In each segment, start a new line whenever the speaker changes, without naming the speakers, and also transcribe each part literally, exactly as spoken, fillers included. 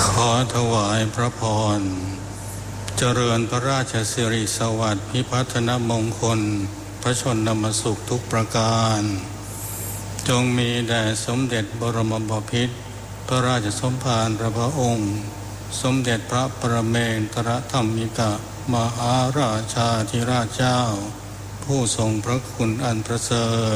ขอถวายพระพรเจริญพระราชสิริสวัสดิ์พิพัฒนมงคลพระชนมสุขทุกประการจงมีแด่สมเด็จบรมบพิตรพระราชสมภารพระองค์สมเด็จพระปรเมนทรธรรมิกมหาราชาธิราชเจ้าผู้ทรงพระคุณอันประเสริฐ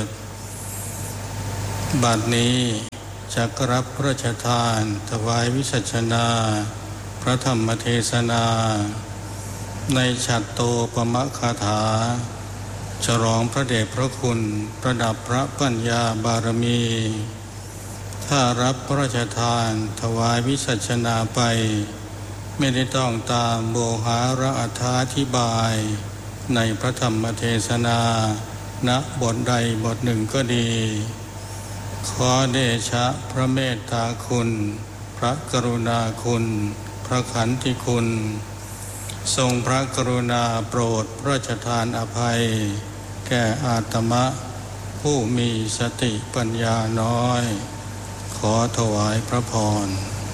บัดนี้จักรับพระราชทานถวายวิสัชนาพระธรรมเทศนาในฉัตรโตปมคาถาฉลองพระเดชพระคุณประดับพระปัญญาบารมีถ้ารับพระราชทานถวายวิสัชนาไปไม่ได้ต้องตามโมหาระอธิบายในพระธรรมเทศนาณบทใดบทหนึ่งก็ดีขอเดชะพระเมตตาคุณพระกรุณาคุณพระขันติคุณทรงพระกรุณาโปรดพระราชทานอภัยแก่อาตมะผู้มีสติปัญญาน้อยขอถวายพระพร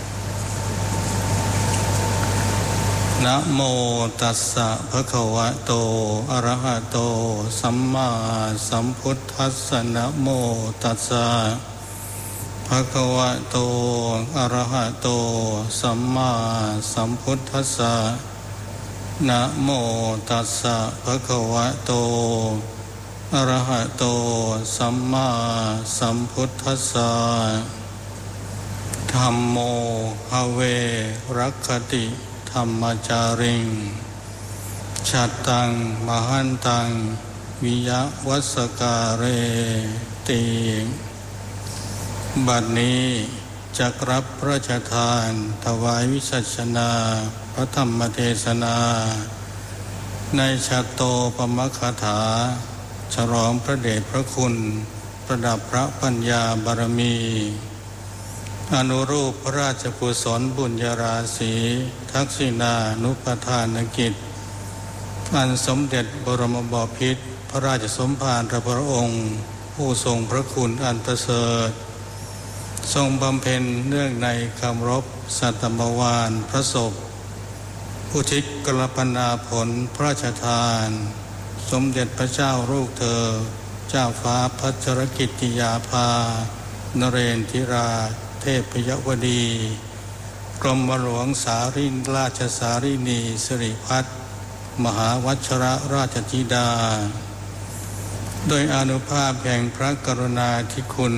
นะโมตัสสะภะคะวะโตอะระหะโตสัมมาสัมพุทธัสสะนะโมตัสสะภะคะวะโตอะระหะโตสัมมาสัมพุทธัสสะนะโมตัสสะภะคะวะโตอะระหะโตสัมมาสัมพุทธัสสะธัมโมหเวรัคติธรรมจาริงชัตตังมหันตังวิยวัสการเรติบัดนี้จักรับพระราชทานถวายวิสัชนาพระธรรมเทศนาในฉัตรโตปมคาถาฉลองพระเดชพระคุณประดับพระปัญญาบารมีอนุรูปพระราชกุศลบุญญาราศีทักษิณานุปทานกิจอันสมเด็จบรมบพิตรพระราชสมภารพระองค์ผู้ทรงพระคุณอันประเสริฐทรงบำเพ็ญเนื่องในคำรบสัตมวาลพระศพอุทิศกลปนาผลพระราชทานสมเด็จพระเจ้าลูกเธอเจ้าฟ้าพัชรกิติยาภานเรนทิราเทพยวดีกรมหลวงสารินราชสารินีสิริพัฒน์มหาวัชรราชธิดาโดยอานุภาพแห่งพระกรุณาธิคุณ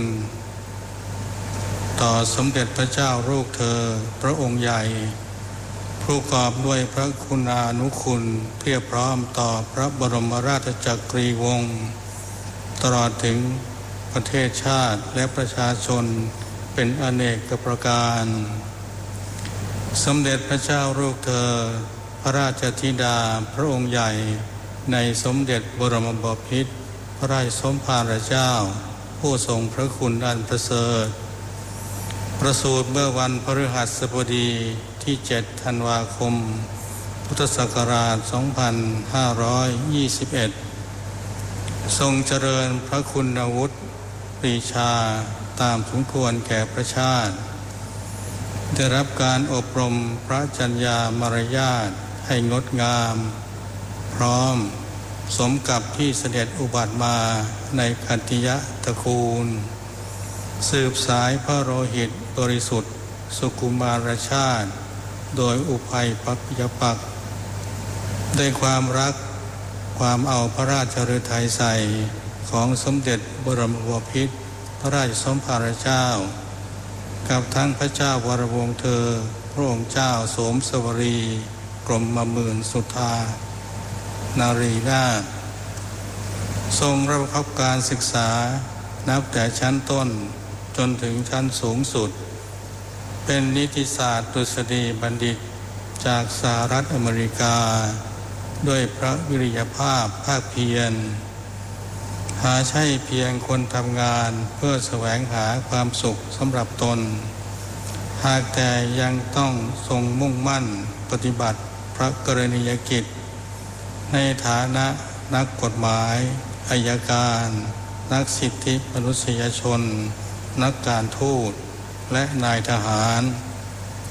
ต่อสมเด็จพระเจ้าลูกเธอพระองค์ใหญ่ผู้กอบด้วยพระคุณานุคุณเพียบพร้อมต่อพระบรมราชจักรีวงศ์ตลอดถึงประเทศชาติและประชาชนเป็นอเนกประการสมเด็จพระเจ้าลูกเธอพระราชธิดาพระองค์ใหญ่ในสมเด็จบรมบพิตรพระราชสมภารเจ้าผู้ทรงพระคุณอันประเสริฐประสูติเมื่อวันพฤหัสบดีที่เจ็ดธันวาคมพุทธศักราชสองพันห้าร้อยยี่สิบเอ็ดทรงเจริญพระคุณวุฒิปรีชาตามสมควรแก่พระชาติได้รับการอบรมพระจัญญามารยาทให้งดงามพร้อมสมกับที่เสด็จอุบัติมาในคัตติยตระกูลสืบสายพระโลหิตบริสุทธิ์สุกุมารชาติโดยอุภัยปักยปักด้วยความรักความเอาพระราชฤทัยใส่ของสมเด็จบรมบพิตรพระราชสมภารเจ้ากับทั้งพระเจ้าวรวงศ์เธอพระองค์เจ้าโสมสวรีกรมหมื่นสุธานารีนาถทรงรับผิดการศึกษานับแต่ชั้นต้นจนถึงชั้นสูงสุดเป็นนิติศาสตร์ดุษฎีบัณฑิตจากสหรัฐอเมริกาด้วยพระวิริยภาพภาคเพียรหาใช่เพียงคนทำงานเพื่อแสวงหาความสุขสำหรับตนหากแต่ยังต้องทรงมุ่งมั่นปฏิบัติพระกรณียกิจในฐานะนักกฎหมายอัยการนักสิทธิมนุษยชนนักการทูตและนายทหาร พ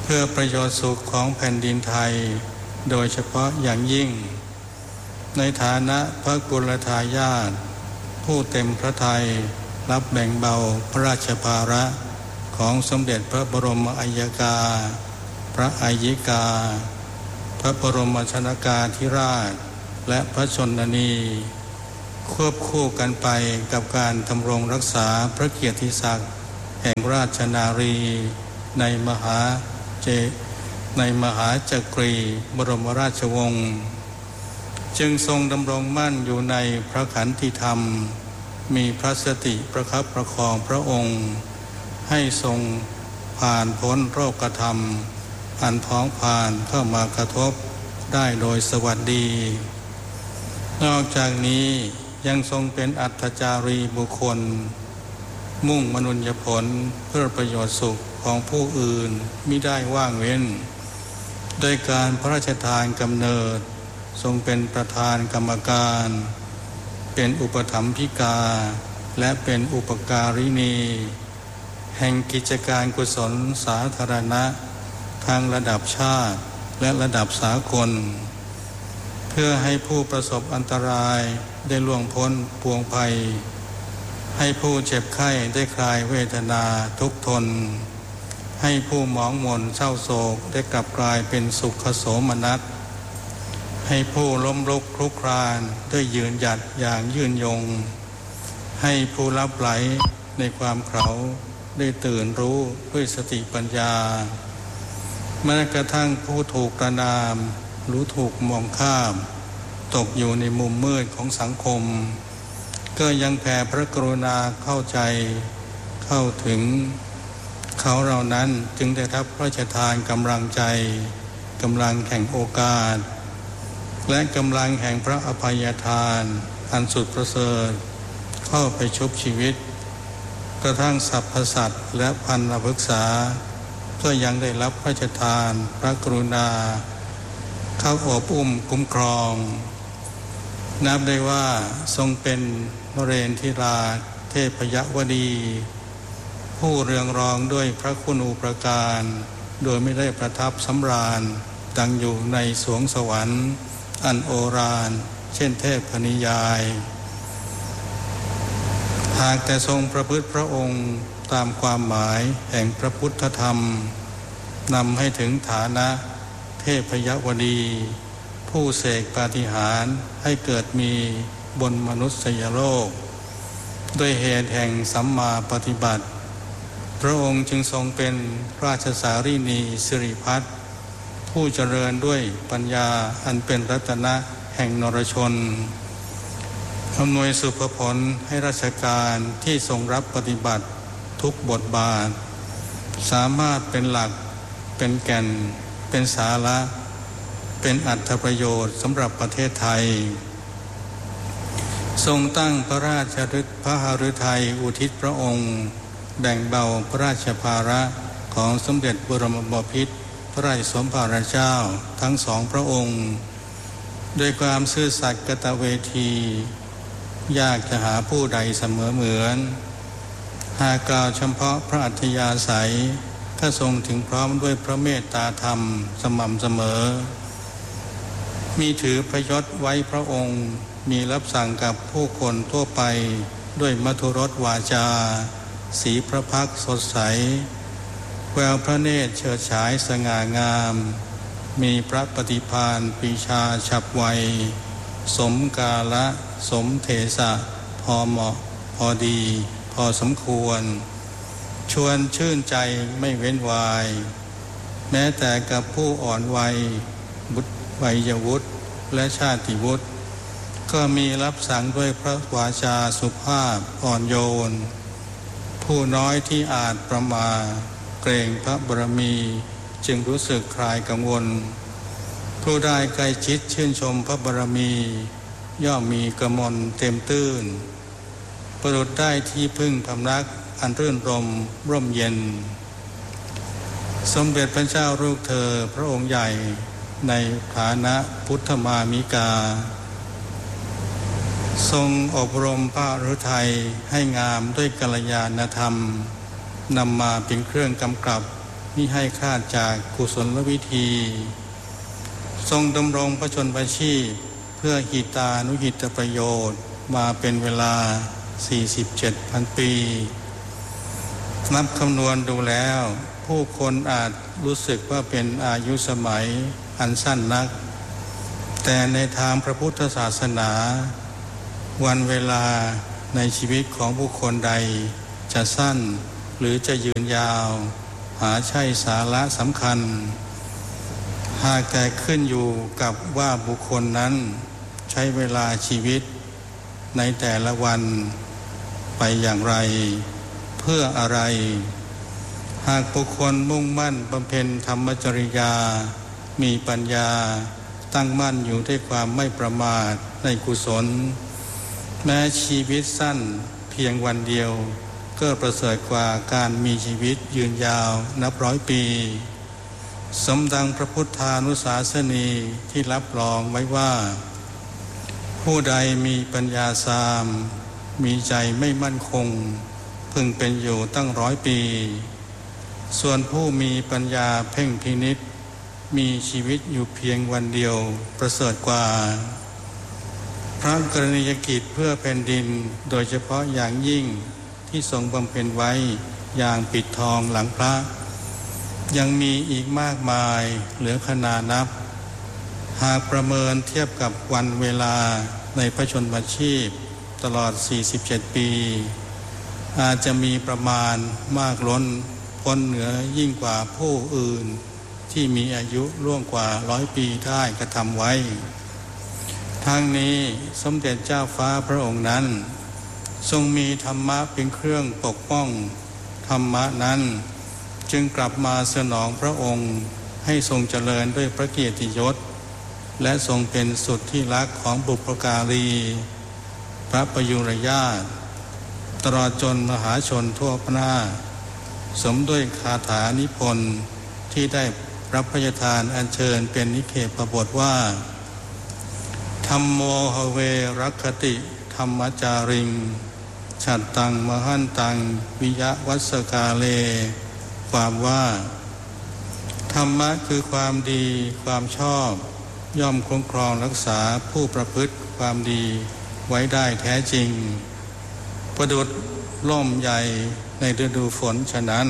พื่อประโยชน์สุขของแผ่นดินไทยโดยเฉพาะอย่างยิ่งในฐานะพระกุลทายาทผู้เต็มพระทัยรับแบ่งเบาพระราชภาระของสมเด็จพระบรมอัยกาพระอัยิกาพระบรมชนกาธิราชและพระชนนีควบคู่กันไปกับการดำรงรักษาพระเกียรติศักดิ์แห่งราชนารีในมหาเจในมหาจักรีบรมราชวงศ์จึงทรงดำรงมั่นอยู่ในพระขันติธรรมมีพระสติประคับประคองพระองค์ให้ทรงผ่านพ้นโรคธรรมอันพ้องผ่านเข้ามากระทบได้โดยสวัสดีนอกจากนี้ยังทรงเป็นอัตจารีบุคคลมุ่งมนุญญผลเพื่อประโยชน์สุขของผู้อื่นมิได้ว่างเว้นโดยการพระราชทานกำเนิดทรงเป็นประธานกรรมการเป็นอุปถัมภิกาและเป็นอุปการินีแห่งกิจการกุศลสาธารณะทางระดับชาติและระดับสากลเพื่อให้ผู้ประสบอันตรายได้ล่วงพ้นปวงภัยให้ผู้เจ็บไข้ได้คลายเวทนาทุกข์ทนให้ผู้หมองหม่นเศร้าโศกได้กลับกลายเป็นสุขโสมนัสให้ผู้ล้มลุกคลุกคลานได้ยืนหยัดอย่างยืนยงให้ผู้ลับไหลในความเขลาได้ตื่นรู้ด้วยสติปัญญาแม้กระทั่งผู้ถูกประณามหรือถูกมองข้ามตกอยู่ในมุมมืดของสังคมก็ยังแผ่พระกรุณาเข้าใจเข้าถึงเขาเหล่านั้นจึงได้รับพระราชทานกำลังใจกำลังแห่งโอกาสและกำลังแห่งพระอภัยทานอันสุดประเสริฐเข้าไปชุบชีวิตกระทั่งสรรพสัตว์และพันธพฤกษาก็ยังได้รับพระราชทานพระกรุณาเข้าอบอุ้มคุ้มครองนับได้ว่าทรงเป็นนเรนทิราเทพยวดีผู้เรืองรองด้วยพระคุณูปการโดยไม่ได้ประทับสำราญดังอยู่ในสวงสวรรค์อันโอฬารเช่นเทพนิยายหากแต่ทรงประพฤติพระองค์ตามความหมายแห่งพระพุทธธรรมนำให้ถึงฐานะเทพยวดีผู้เสกปาฏิหาริย์ให้เกิดมีบนมนุษยโลกด้วยเหตุแห่งสัมมาปฏิบัติพระองค์จึงทรงเป็นราชสารีนีสิริพัฒน์ผู้เจริญด้วยปัญญาอันเป็นรัตนะแห่งนรชนอำนวยสุภผลให้ราชการที่ทรงรับปฏิบัติทุกบทบาทสามารถเป็นหลักเป็นแก่นเป็นสาระเป็นอรรถประโยชน์สำหรับประเทศไทยทรงตั้งพระราชฤทธิ์พระหฤทัยอุทิศพระองค์แบ่งเบาพระราชภาระของสมเด็จบรมบพิตรพระราชสมภารเจ้าทั้งสองพระองค์ด้วยความซื่อสัตย์กตเวทียากจะหาผู้ใดเสมอเหมือนหากกล่าวเฉพาะพระอัธยาศัยถ้าทรงถึงพร้อมด้วยพระเมตตาธรรมสม่ำเสมอมีถือพระยศไว้พระองค์มีรับสั่งกับผู้คนทั่วไปด้วยมธุรสวาจาสีพระพักตร์สดใสแววพระเนตรเฉิดฉายสง่างามมีพระปฏิภาณปรีชาฉับไวสมกาละสมเถสะพอเหมาะพอดีพอสมควรชวนชื่นใจไม่เว้นวายแม้แต่กับผู้อ่อนวัยบุตรวัยวุฒิและชาติวุฒิก็มีรับสั่งด้วยพระวาจาสุภาพอ่อนโยนผู้น้อยที่อาจประมาทเกรงพระบารมีจึงรู้สึกคลายกังวลผู้ได้ใกล้ชิดชื่นชมพระบารมีย่อมมีกมลเต็มตื้นประดุจได้ที่พึ่งพำนักอันรื่นรมร่มเย็นสมเด็จพระเจ้าลูกเธอพระองค์ใหญ่ในฐานะพุทธมามิกาทรงอบรมพระฤทัยให้งามด้วยกัลยาณธรรมนำมาเป็นเครื่องกำกับมิให้คลาดจากกุศลวิธีทรงดำรงพระชนม์ชีพเพื่อหิตานุหิตประโยชน์มาเป็นเวลา สี่สิบเจ็ดพัน ปีนับคำนวณดูแล้วผู้คนอาจรู้สึกว่าเป็นอายุสมัยอันสั้นนักแต่ในทางพระพุทธศาสนาวันเวลาในชีวิตของบุคคลใดจะสั้นหรือจะยืนยาวหาใช่สาระสำคัญหากแต่ขึ้นอยู่กับว่าบุคคลนั้นใช้เวลาชีวิตในแต่ละวันไปอย่างไรเพื่ออะไรหากบุคคลมุ่งมั่นบำเพ็ญธรรมจริยามีปัญญาตั้งมั่นอยู่ด้วยความไม่ประมาทในกุศลแม้ชีวิตสั้นเพียงวันเดียวก็ประเสริฐกว่าการมีชีวิตยืนยาวนับร้อยปีสมดังพระพุทธานุสาสนีที่รับรองไว้ว่าผู้ใดมีปัญญาสามมีใจไม่มั่นคงพึงเป็นอยู่ตั้งร้อยปีส่วนผู้มีปัญญาเพ่งพินิจมีชีวิตอยู่เพียงวันเดียวประเสริฐกว่าพระกรณียกิจเพื่อแผ่นดินโดยเฉพาะอย่างยิ่งที่ทรงบำเพ็ญไว้อย่างปิดทองหลังพระยังมีอีกมากมายเหลือขนานับหากประเมินเทียบกับวันเวลาในพระชนมชีพตลอดสี่สิบเจ็ดปีอาจจะมีประมาณมากล้นพ้นเหนือยิ่งกว่าผู้อื่นที่มีอายุล่วงกว่าร้อยปีได้กระทำไว้ทั้งนี้สมเด็จเจ้าฟ้าพระองค์นั้นทรงมีธรรมะเป็นเครื่องปกป้องธรรมะนั้นจึงกลับมาสนองพระองค์ให้ทรงเจริญด้วยพระเกียรติยศและทรงเป็นสุดที่รักของบุพการีพระประยุรญาติตลอดจนมหาชนทั่วหน้าสมด้วยคาถานิพนธ์ที่ได้รับพระราชทานอัญเชิญเป็นนิเคปบทว่าธัมโมหเวรัคคติธรรมจาริงฉัตตังมหันตังวิยวัสกาเลความว่าธรรมะคือความดีความชอบย่อมคุ้มครองรักษาผู้ประพฤติความดีไว้ได้แท้จริงประดุจล่มใหญ่ในฤดูฝนฉะนั้น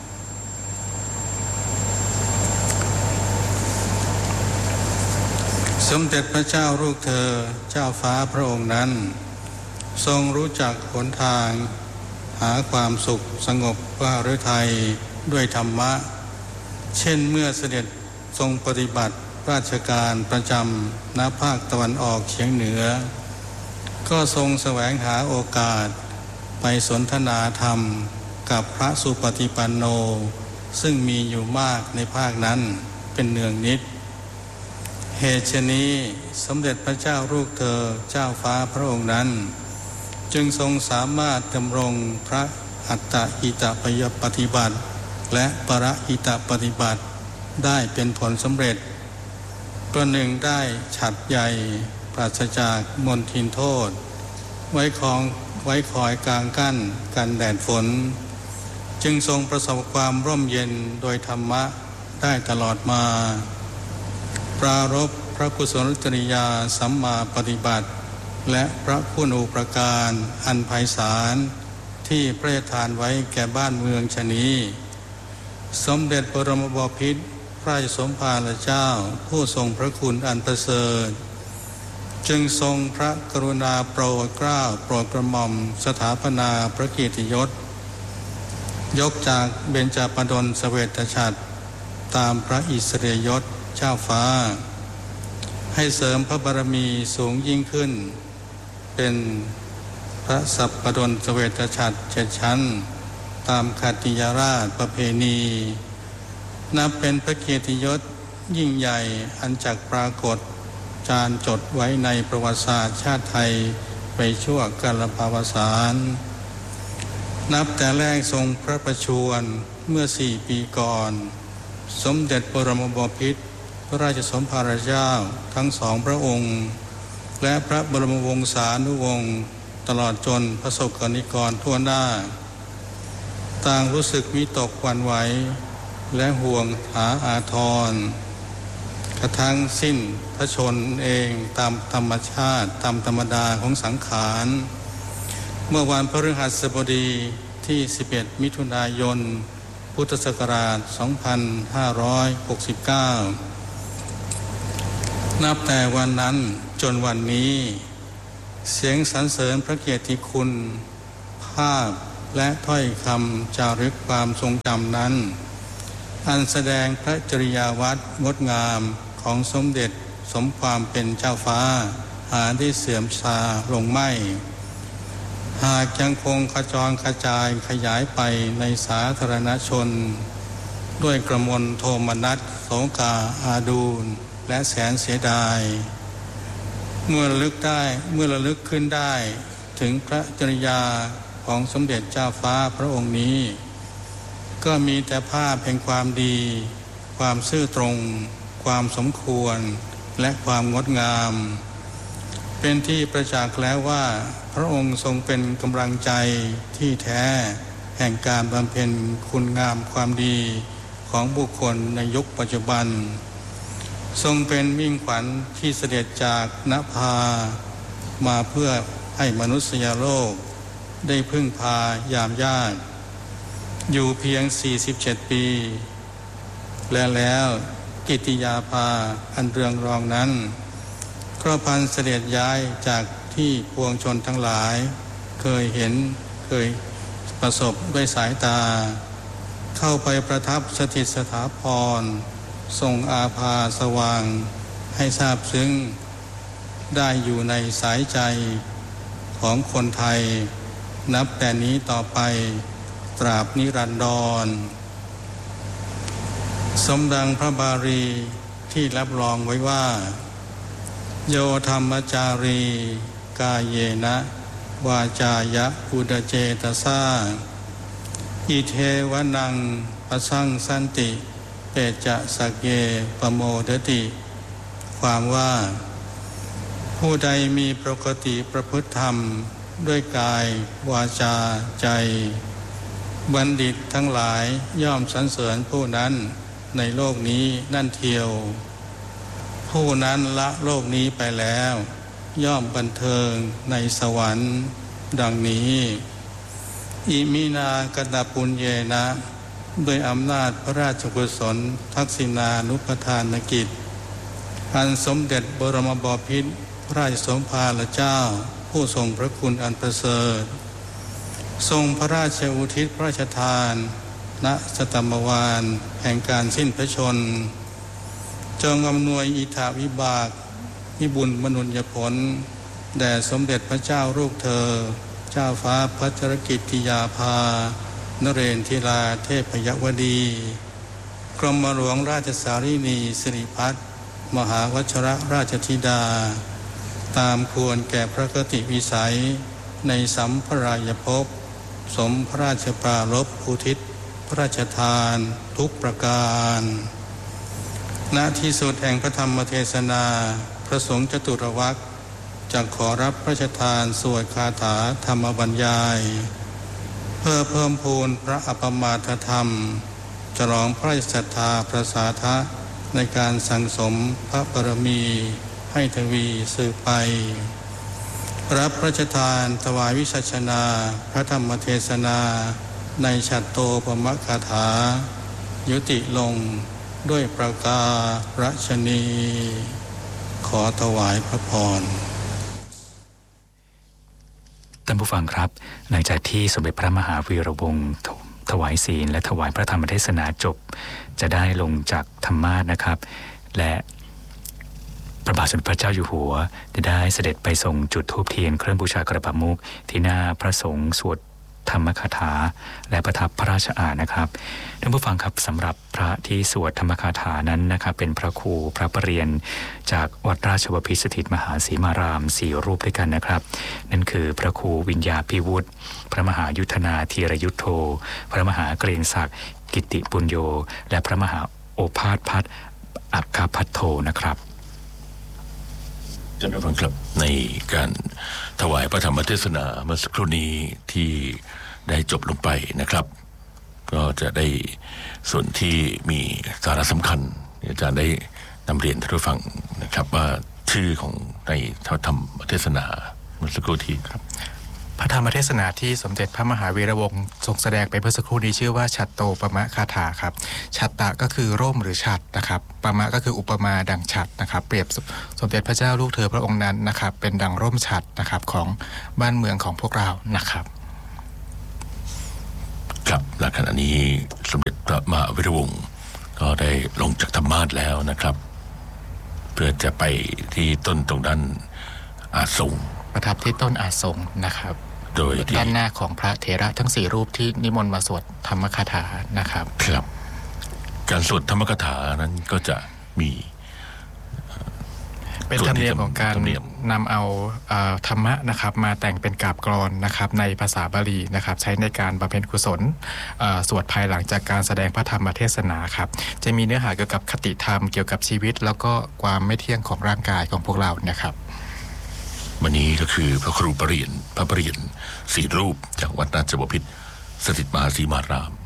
สมเด็จพระเจ้าลูกเธอเจ้าฟ้าพระองค์นั้นทรงรู้จักหนทางหาความสุขสงบพระฤทัยด้วยธรรมะเช่นเมื่อเสด็จทรงปฏิบัติราชการประจำณภาคตะวันออกเฉียงเหนือก็ทรงแสวงหาโอกาสไปสนทนาธรรมกับพระสุปฏิปันโนซึ่งมีอยู่มากในภาคนั้นเป็นเนืองนิดเหตุฉะนี้สมเด็จพระเจ้าลูกเธอเจ้าฟ้าพระองค์นั้นจึงทรงสามารถดำรงพระอัตตหิตปยปฏิบัติและปรหิตปฏิบัติได้เป็นผลสำเร็จประหนึ่งได้ฉัตรใหญ่ปราศจากมลทินโทษไว้คองไว้คอยกลางกั้นกันแดดฝนจึงทรงประสบความร่มเย็นโดยธรรมะได้ตลอดมาปรารภพระกุศลจริยาสัมมาปฏิบัติและพระคุณูปการอันไพศาลที่พระราชทานไว้แก่บ้านเมืองชนี้สมเด็จบรมบพิตรพระราชสมภารเจ้าผู้ทรงพระคุณอันประเสริฐจึงทรงพระกรุณาโปรดเกล้าโปรดกระหม่อมสถาปนาพระเกียรติยศยกจากเบญจปฎลเสวตฉัตรตามพระอิสริยยศเจ้าฟ้าให้เสริมพระบารมีสูงยิ่งขึ้นเป็นพระสัปปฎลเสวตฉัตรเจ็ดชั้นตามขัตติยราชประเพณีนับเป็นพระเกียรติยศยิ่งใหญ่อันจักปรากฏจารึกจดไว้ในประวัติศาสตร์ชาติไทยไปชั่วกาลปวสานนับแต่แรกทรงพระประชวรเมื่อสี่ปีก่อนสมเด็จบรมบพิตรพระราชสมภารเจ้าทั้งสองพระองค์และพระบรมวงศานุวงศ์ตลอดจนพระสกนิกรทั่วหน้าต่างรู้สึกวิตกหวั่นไหวและห่วงหาอาทรกระทั่งสิ้นพระชนเองตามธรรมชาติตามธรรมดาของสังขารเมื่อวันพฤหัสบดีที่สิบเอ็ดมิถุนายนพุทธศักราชสองพันห้าร้อยหกสิบเก้านับแต่วันนั้นจนวันนี้เสียงสรรเสริญพระเกียรติคุณภาพและถ้อยคำจารึกความทรงจำนั้นอันแสดงพระจริยาวัดงดงามของสมเด็จสมความเป็นเจ้าฟ้าหาได้เสื่อมทราลงไม่หากยังคงขจรกระจายขยายไปในสาธารณชนด้วยกระมวลโทมนัสโศกาอาดูลและแสนเสียดายเมื่อระลึกได้เมื่อระลึกขึ้นได้ถึงพระจริยาของสมเด็จเจ้าฟ้าพระองค์นี้ก็มีแต่ภาพแห่งความดีความซื่อตรงความสมควรและความงดงามเป็นที่ประจักษ์แล้วว่าพระองค์ทรงเป็นกำลังใจที่แท้แห่งการบำเพ็ญคุณงามความดีของบุคคลในยุคปัจจุบันทรงเป็นมิ่งขวัญที่เสด็จจากนภามาเพื่อให้มนุษยโลกได้พึ่งพายามยากอยู่เพียงสี่สิบเจ็ดปีและแล้วกิตติยาภาอันเรืองรองนั้นก็พันเสด็จย้ายจากที่ปวงชนทั้งหลายเคยเห็นเคยประสบด้วยสายตาเข้าไปประทับสถิตสถาพรทรงอาภาสว่างให้ทราบซึ้งได้อยู่ในสายใจของคนไทยนับแต่นี้ต่อไปตราบนิรันดรสมดังพระบาลีที่รับรองไว้ว่าโยธรรมจารีกายเยนะวาจายะอุดเจตสาอิเทวนังปสังสันติเปจะสักเยปโมดติความว่าผู้ใดมีปกติประพฤติธรรมด้วยกายวาจาใจบัณฑิตทั้งหลายย่อมสรรเสริญผู้นั้นในโลกนี้นั่นเทียวผู้นั้นละโลกนี้ไปแล้วย่อมบันเทิงในสวรรค์ดังนี้อิมินากตปุญเยนะด้วยอำนาจพระราชกุศลทักษิณานุปทานกิจอันสมเด็จบรมบพิตรพระราชสมภารเจ้าผู้ทรงพระคุณอันประเสริฐทรงพระราชอุทิศพระราชทานณสตมวาลแห่งการสิ้นพระชนจงอำนวยอิทธาวิบากวิบุญมนุญญผลแด่สมเด็จพระเจ้าลูกเธอเจ้าฟ้าพัชรกิติยาภานเรนทิราเทพยวดีกรมหลวงราชสารีนีสิริพัฒน์มหาวชรราชธิดาตามควรแก่พระกติวิสัยในสัมภรายภพสมพระราชปรารภอุทิศพระราชทานทุกประการณที่สุดแห่งพระธรรมเทศนาพระสงฆ์จตุรวรรคจะขอรับพระราชทานสวดคาถาธรรมบรรยายเพื่อเพิ่มพูนพระอปมาทธรรมฉลองพระราชศรัทธาประสาทะในการสั่งสมพระบารมีให้ทวีสืบไปรับพระราชทานถวายวิสัชนาพระธรรมเทศนาในฉัตรโตปมคาถายุติลงด้วยประการฉนีขอถวายพระพร
ท่านผู้ฟังครับหลังจากที่สมเด็จพระมหาวีระวงศ์ถวายศีลและถวายพระธรรมเทศนาจบจะได้ลงจากธรรมาสน์นะครับและพระบาทสมเด็จพระเจ้าอยู่หัวจะได้เสด็จไปส่งจุดธูปเทียนเครื่องบูชากระบะมุกที่หน้าพระสงฆ์สวดธรรมคาถาและประทับพระราชอาณนะครับท่านผู้ฟังครับสำหรับพระที่สวดธรรมคาถานั้นนะครับเป็นพระครูพระประเรียนจากวัดราชบพิตรสถิตมหาศรีมารามสี่รูปด้วยกันนะครับนั่นคือพระครูวิญญาภิวุฒิพระมหายุทธนาธีรยุทโธพระมหาเกรียงศักดิ์กิติปุญโญและพระมหาโอภาสพัฒน์อัคคพัทโธนะครับ
ท่านผู้ฟังครับในการถวายพระธรรมเทศนาเมื่อสักครู่นี้ที่ได้จบลงไปนะครับก็จะได้ส่วนที่มีสาระสำคัญอาจารย์ได้นำเรียนท่านผู้ฟังนะครับว่าชื่อของในพระธรรมเทศนาเมื่อสักครู่ที่ครับ
พระธรรมเทศนาที่สมเด็จพระมหาวีระวงศ์ทรงแสดงไปเมื่อสักครู่นี้ชื่อว่าฉัตโตปมะคาถาครับฉัตตะก็คือร่มหรือฉัตรนะครับปมะก็คืออุปมาดังฉัตรนะครับเปรียบสมเด็จพระเจ้าลูกเธอพระองค์นั้นนะครับเป็นดังร่มฉัตรนะครับของบ้านเมืองของพวกเรานะครับ
ครับและขณะนี้สมเด็จพระมหาวีระวงศ์ก็ได้ลงจากธรรมาสน์แล้วนะครับเพื่อจะไปที่ต้นตรงด้านอาสง
ประทับที่ต้นอาสงนะครับ
โดย
ด้านหน้าของพระเถระทั้งสี่รูปที่นิมนต์มาสวดธรรมคาถานะครับ
ครับการสวดธรรมคาถานั้นก็จะมี
เป็นธรรมเนียมของการนำเอาธรรมะนะครับมาแต่งเป็นกาบกลอนนะครับในภาษาบาลีนะครับใช้ในการบำเพ็ญกุศลสวดภายหลังจากการแสดงพระธรรมเทศนาครับจะมีเนื้อหาเกี่ยวกับคติธรรมเกี่ยวกับชีวิตแล้วก็ความไม่เที่ยงของร่างกายของพวกเรานะครับ
วันนี้ก็คือพระครูปรริยนต์พระปรริยนต์สี่รูปจากวัดราชบพิตรสถิตมหาสีมาราม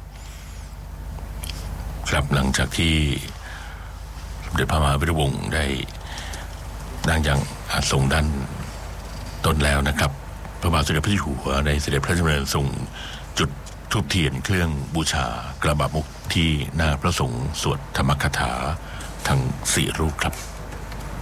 ครับหลังจากที่สมเด็จพระมหาวีระวงศ์ได้นั่งอย่างอาสงด้านต้นแล้วนะครับพระบาทสมเด็จพระเจ้าอยู่หัวในเสด็จพระราชดำเนินทรงจุดธูปเทียนเครื่องบูชากระบะมุกที่หน้าพระสงฆ์สวดธรรมคาถาทั้งสี่รูปครับ